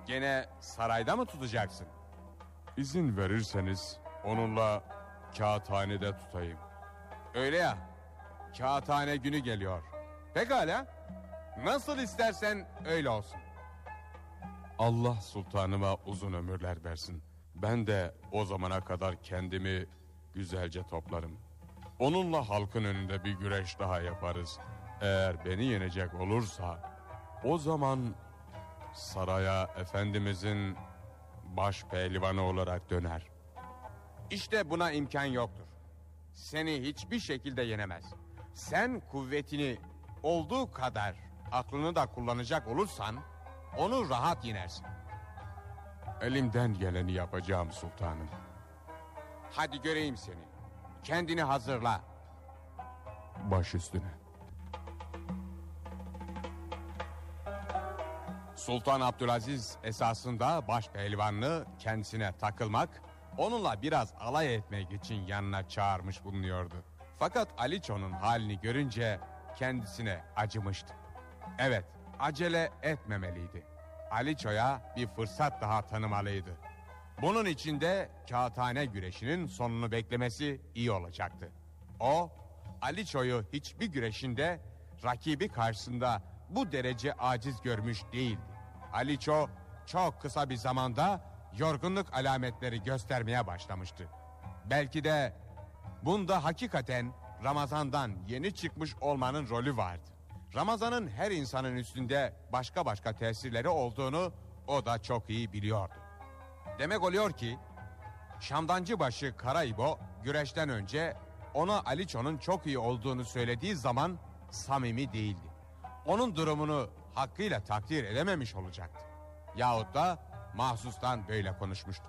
Gene sarayda mı tutacaksın? İzin verirseniz onunla kağıthanede tutayım. Öyle ya, kağıthane günü geliyor. Pekala, nasıl istersen öyle olsun. Allah sultanıma uzun ömürler versin. Ben de o zamana kadar kendimi güzelce toplarım. Onunla halkın önünde bir güreş daha yaparız. Eğer beni yenecek olursa o zaman saraya Efendimizin baş pehlivanı olarak döner. İşte buna imkan yoktur. Seni hiçbir şekilde yenemez. Sen kuvvetini olduğu kadar aklını da kullanacak olursan onu rahat yenersin. Elimden geleni yapacağım sultanım. Hadi göreyim seni. Kendini hazırla. Baş üstüne. Sultan Abdülaziz esasında baş pehlivanlığı kendisine takılmak, onunla biraz alay etmek için yanına çağırmış bulunuyordu. Fakat Aliço'nun halini görünce kendisine acımıştı. Evet, acele etmemeliydi. Aliço'ya bir fırsat daha tanımalıydı. Bunun için de kağıthane güreşinin sonunu beklemesi iyi olacaktı. O, Aliço'yu hiçbir güreşinde rakibi karşısında bu derece aciz görmüş değildi. Aliço çok kısa bir zamanda yorgunluk alametleri göstermeye başlamıştı. Belki de bunda hakikaten Ramazan'dan yeni çıkmış olmanın rolü vardı. Ramazan'ın her insanın üstünde başka başka tesirleri olduğunu o da çok iyi biliyordu. Demek oluyor ki Şamdancıbaşı Karaibo güreşten önce ona Aliço'nun çok iyi olduğunu söylediği zaman samimi değildi. Onun durumunu hakkıyla takdir edememiş olacaktı. Yahut da mahsustan böyle konuşmuştu.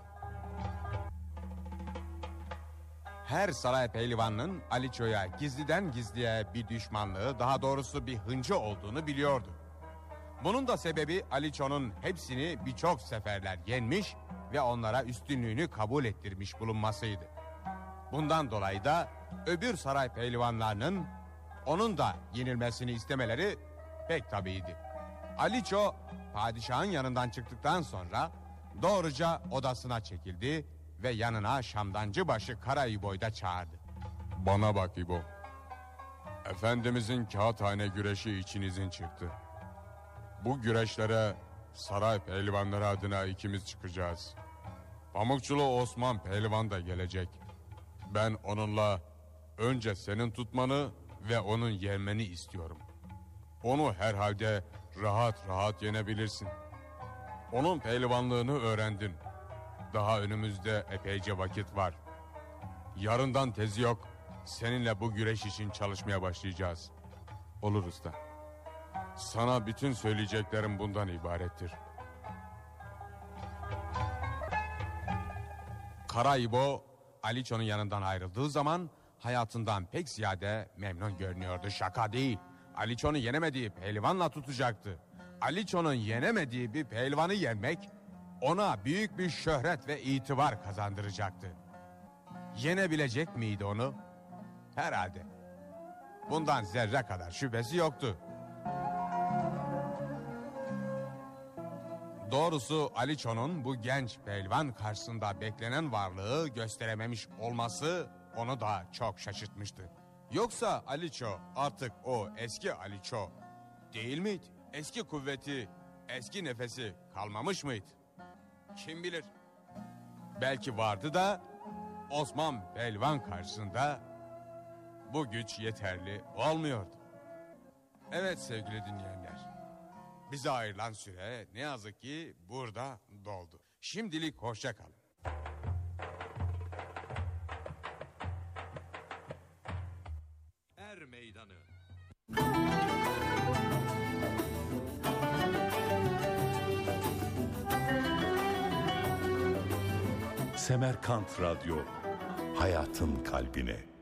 Her saray pehlivanının Aliço'ya gizliden gizliye bir düşmanlığı, daha doğrusu bir hıncı olduğunu biliyordu. Bunun da sebebi Aliço'nun hepsini birçok seferler yenmiş ve onlara üstünlüğünü kabul ettirmiş bulunmasıydı. Bundan dolayı da öbür saray pehlivanlarının onun da yenilmesini istemeleri pek tabiiydi. Aliço padişahın yanından çıktıktan sonra doğruca odasına çekildi ve yanına Şamdancıbaşı Karaibo'yu da çağırdı. Bana bak İbo. Efendimizin kağıthane güreşi için izin çıktı. Bu güreşlere saray pehlivanları adına ikimiz çıkacağız. Pamukçulu Osman pehlivan da gelecek. Ben onunla önce senin tutmanı ve onun yenmeni istiyorum. Onu herhalde rahat rahat yenebilirsin. Onun pehlivanlığını öğrendin. Daha önümüzde epeyce vakit var. Yarından tezi yok. Seninle bu güreş için çalışmaya başlayacağız. Olur usta. Sana bütün söyleyeceklerim bundan ibarettir. Karaibo Aliço'nun yanından ayrıldığı zaman hayatından pek ziyade memnun görünüyordu. Şaka değil. Aliço'nu yenemediği pehlivanla tutacaktı. Aliço'nun yenemediği bir pehlivanı yenmek ona büyük bir şöhret ve itibar kazandıracaktı. Yenebilecek miydi onu? Herhalde. Bundan zerre kadar şüphesi yoktu. Doğrusu Aliço'nun bu genç pehlivan karşısında beklenen varlığı gösterememiş olması onu da çok şaşırtmıştı. Yoksa Aliço artık o eski Aliço değil miydi? Eski kuvveti, eski nefesi kalmamış mıydı? Kim bilir? Belki vardı da Osman pehlivan karşısında bu güç yeterli olmuyordu. Evet sevgili dinleyenler, bize ayrılan süre ne yazık ki burada doldu. Şimdilik hoşça kalın. Er Meydanı. Semerkant Radyo, hayatın kalbine.